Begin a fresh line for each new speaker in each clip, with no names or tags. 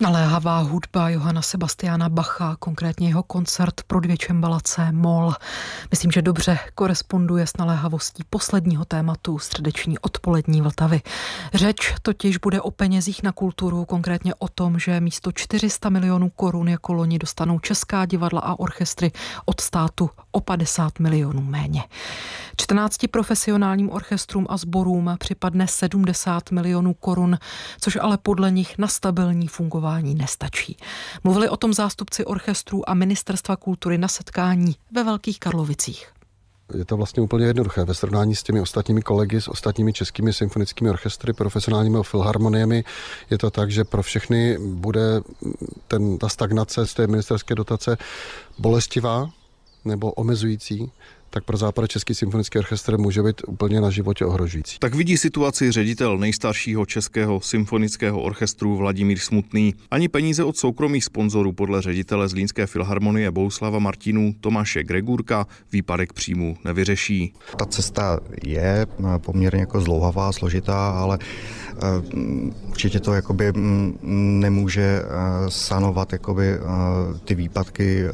Naléhavá hudba Johanna Sebastiana Bacha, konkrétně jeho koncert pro 2 čembalace mol. Myslím, že dobře koresponduje s naléhavostí posledního tématu středeční odpolední Vltavy. Řeč totiž bude o penězích na kulturu, konkrétně o tom, že místo 400 milionů korun jako loni dostanou česká divadla a orchestry od státu o 50 milionů méně. 14 profesionálním orchestrům a sborům připadne 70 milionů korun, což ale podle nich na stabilní fungování nestačí. Mluvili o tom zástupci orchestrů a Ministerstva kultury na setkání ve Velkých Karlovicích.
Je to vlastně úplně jednoduché. Ve srovnání s těmi ostatními kolegy, s ostatními českými symfonickými orchestry, profesionálními filharmoniemi, je to tak, že pro všechny bude ta stagnace z té ministerské dotace bolestivá nebo omezující, tak pro Západočeský symfonický orchestr může být úplně na životě ohrožující.
Tak vidí situaci ředitel nejstaršího českého symfonického orchestru Vladimír Smutný. Ani peníze od soukromých sponzorů podle ředitele Zlínské filharmonie Bohuslava Martinů Tomáše Gregůrka výpadek příjmů nevyřeší.
Ta cesta je poměrně jako zdlouhavá, složitá, ale určitě to jakoby nemůže sanovat jakoby ty výpadky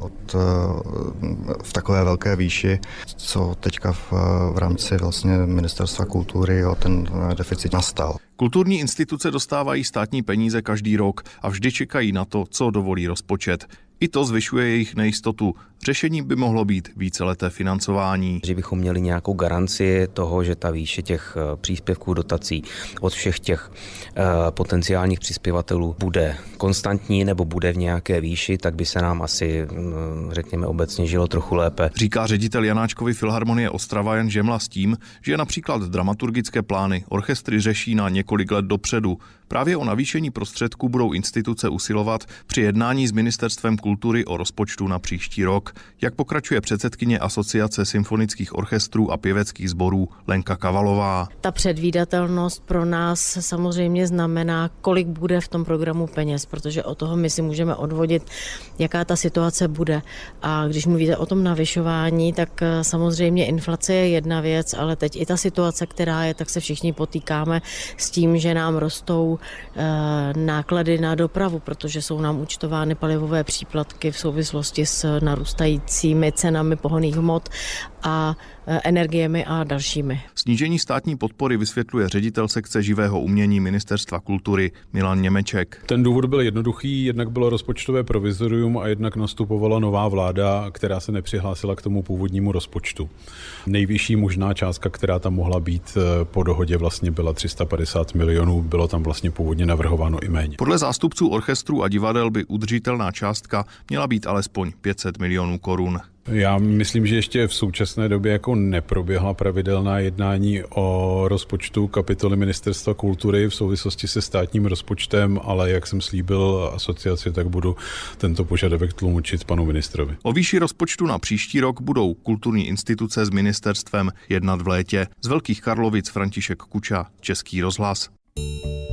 v takové velké výši, co teďka v rámci vlastně Ministerstva kultury ten deficit nastal.
Kulturní instituce dostávají státní peníze každý rok a vždy čekají na to, co dovolí rozpočet. I to zvyšuje jejich nejistotu. Řešením by mohlo být víceleté financování.
Že bychom měli nějakou garanci toho, že ta výše těch příspěvků, dotací od všech těch potenciálních přispěvatelů bude konstantní nebo bude v nějaké výši, tak by se nám asi, řekněme, obecně žilo trochu lépe.
Říká ředitel Janáčkovy filharmonie Ostrava Jan Žemla s tím, že například dramaturgické plány orchestry řeší na několik let dopředu. Právě o navýšení prostředků budou instituce usilovat při jednání s Ministerstvem kultury o rozpočtu na příští rok. Jak pokračuje předsedkyně Asociace symfonických orchestrů a pěveckých sborů Lenka Kavalová.
Ta předvídatelnost pro nás samozřejmě znamená, kolik bude v tom programu peněz, protože od toho my si můžeme odvodit, jaká ta situace bude. A když mluvíte o tom navyšování, tak samozřejmě inflace je jedna věc, ale teď i ta situace, která je, tak se všichni potýkáme s tím, že nám rostou náklady na dopravu, protože jsou nám účtovány palivové příplatky v souvislosti s narůstajícími cenami pohonných hmot a energiemi a dalšími.
Snížení státní podpory vysvětluje ředitel sekce živého umění Ministerstva kultury Milan Němeček.
Ten důvod byl jednoduchý, jednak bylo rozpočtové provizorium a jednak nastupovala nová vláda, která se nepřihlásila k tomu původnímu rozpočtu. Nejvyšší možná částka, která tam mohla být po dohodě, vlastně byla 350 milionů, bylo tam vlastně původně navrhováno i méně.
Podle zástupců orchestrů a divadel by udržitelná částka měla být alespoň 500 milionů korun.
Já myslím, že ještě v současné době jako neproběhla pravidelná jednání o rozpočtu kapitoly Ministerstva kultury v souvislosti se státním rozpočtem, ale jak jsem slíbil asociaci, tak budu tento požadavek tlumočit panu ministrovi.
O výši rozpočtu na příští rok budou kulturní instituce s ministerstvem jednat v létě. Z Velkých Karlovic František Kuča, Český rozhlas.